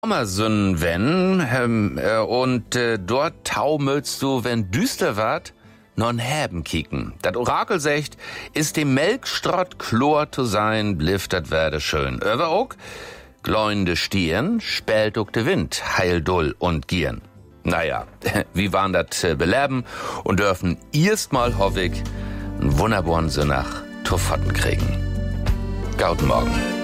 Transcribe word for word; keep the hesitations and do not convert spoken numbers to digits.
Sommersünden, wenn, ähm, äh, und äh, dort taumelst du, wenn düster ward, non Häben kicken. Dat Orakel secht, ist dem Melkstrott Chlor zu sein, bliftet werde schön. Över ook, gläunde Stieren, spelt ook de Wind, heildull und gieren. Naja, wie waren dat äh, beleben und dürfen erstmal hoffig einen wunderbaren Sonnach Tuffatten kriegen. Gauten Morgen.